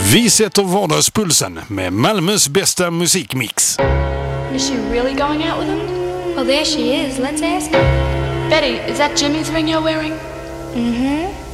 Vi sätter vardagspulsen med Malmös bästa musikmix. Is she really going out with him? Well, there she is. Let's ask her. Betty, is that Jimmy's ring you're wearing? Mm-hmm.